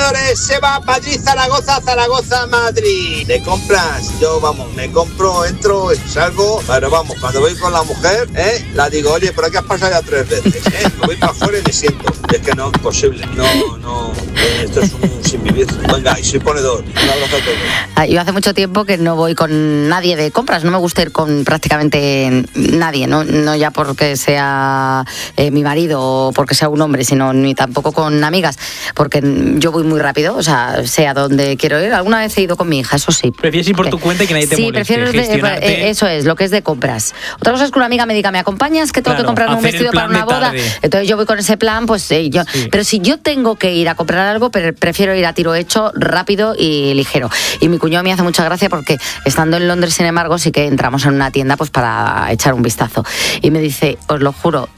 señores, se va Madrid, Zaragoza, Zaragoza, Madrid. De compras, yo me compro, entro, salgo, pero vamos, cuando voy con la mujer, la digo, oye, ¿por qué has pasado ya 3 veces? Me voy para afuera y me siento. Es que no es posible, no, esto es un sin vivir. Venga, y soy ponedor. Un abrazo a todos. Yo hace mucho tiempo que no voy con nadie de compras, no me gusta ir con prácticamente nadie, no ya porque sea mi marido o porque sea un hombre, sino ni tampoco con amigas, porque yo voy muy rápido, o sea, sé a dónde quiero ir. Alguna vez he ido con mi hija, eso sí. Prefieres ir por tu cuenta y que nadie te moleste. Sí, prefiero eso es, lo que es de compras. Otra cosa es que una amiga me diga, ¿me acompañas? Que tengo que comprarme un vestido para una boda. Entonces yo voy con ese plan, pues sí. Pero si yo tengo que ir a comprar algo, prefiero ir a tiro hecho, rápido y ligero. Y mi cuñado me hace mucha gracia porque estando en Londres, sin embargo, sí que entramos en una tienda pues para echar un vistazo. Y me dice, os lo juro,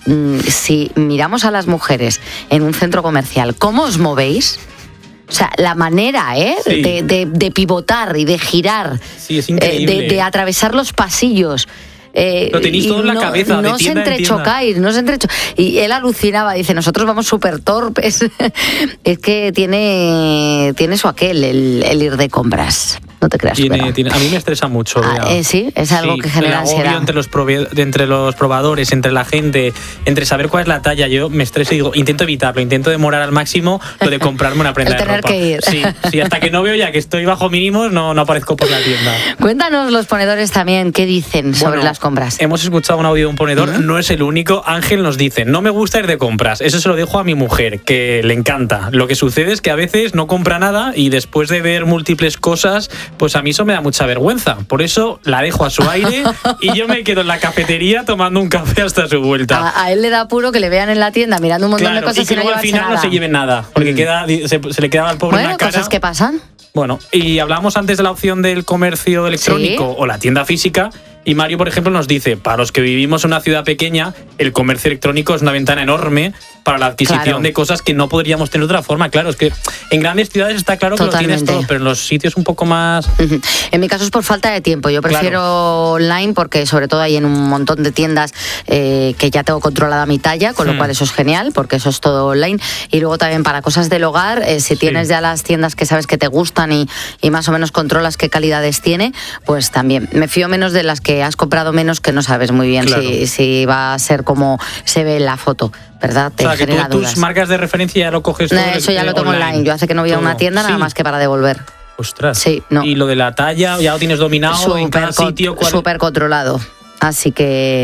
si miramos a las mujeres en un centro comercial, ¿cómo os movéis? O sea, la manera sí. de pivotar y de girar, sí, es increíble. De atravesar los pasillos. Lo tenéis todo en la cabeza. No se entrechocáis, y él alucinaba, dice, nosotros vamos súper torpes. Es que tiene su aquel el ir de compras. No te creas. A mí me estresa mucho. Sí, es algo que genera ansiedad. Entre los probadores, entre la gente, entre saber cuál es la talla. Yo me estreso y digo, intento evitarlo, intento demorar al máximo lo de comprarme una prenda de ropa. Que ir. Sí, hasta que no veo ya que estoy bajo mínimos, no aparezco por la tienda. Cuéntanos los ponedores también, ¿qué dicen sobre las compras? Hemos escuchado un audio de un ponedor, no es el único. Ángel nos dice, no me gusta ir de compras. Eso se lo dejo a mi mujer, que le encanta. Lo que sucede es que a veces no compra nada y después de ver múltiples cosas, pues a mí eso me da mucha vergüenza. Por eso la dejo a su aire y yo me quedo en la cafetería tomando un café hasta su vuelta. A él le da apuro que le vean en la tienda mirando un montón de cosas y que luego al final nada. No se lleven nada, porque se le queda al pobre una cara. Cosas que pasan. Bueno, y hablamos antes de la opción del comercio electrónico o la tienda física. Y Mario, por ejemplo, nos dice, para los que vivimos en una ciudad pequeña, el comercio electrónico es una ventana enorme para la adquisición de cosas que no podríamos tener de otra forma. Claro, es que en grandes ciudades está claro que lo tienes todo, pero en los sitios un poco más... En mi caso es por falta de tiempo. Yo prefiero online porque sobre todo hay en un montón de tiendas que ya tengo controlada mi talla, con lo cual eso es genial, porque eso es todo online. Y luego también para cosas del hogar, si tienes ya las tiendas que sabes que te gustan y más o menos controlas qué calidades tiene, pues también. Me fío menos de las que has comprado menos, que no sabes muy bien si va a ser como se ve en la foto, ¿verdad? O sea, que tú tus marcas de referencia ya lo coges todo. Eso ya lo tengo online. Yo hace que no voy a una tienda nada más que para devolver. Ostras. Sí, no. Y lo de la talla ya lo tienes dominado en cada sitio. Súper controlado. Así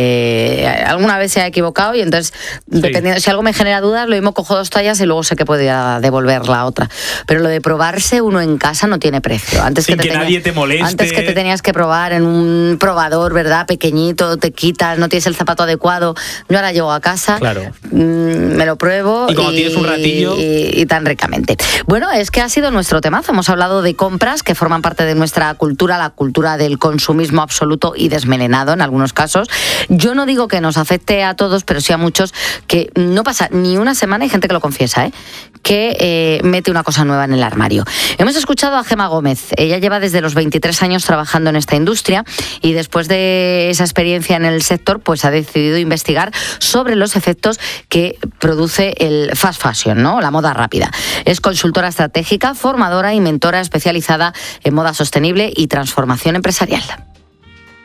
que alguna vez se ha equivocado y entonces, dependiendo, si algo me genera dudas, lo mismo cojo 2 tallas y luego sé que podía devolver la otra. Pero lo de probarse uno en casa no tiene precio. Sin que nadie te moleste. Antes que te tenías que probar en un probador, ¿verdad? Pequeñito, te quitas, no tienes el zapato adecuado. Yo ahora llego a casa, me lo pruebo y cuando tienes un ratillo y tan ricamente. Bueno, es que ha sido nuestro temazo. Hemos hablado de compras que forman parte de nuestra cultura, la cultura del consumismo absoluto y desmelenado en algunos casos. Yo no digo que nos afecte a todos, pero sí a muchos, que no pasa ni una semana, hay gente que lo confiesa, que mete una cosa nueva en el armario. Hemos escuchado a Gemma Gómez. Ella lleva desde los 23 años trabajando en esta industria y después de esa experiencia en el sector, pues ha decidido investigar sobre los efectos que produce el fast fashion, ¿no? La moda rápida. Es consultora estratégica, formadora y mentora especializada en moda sostenible y transformación empresarial.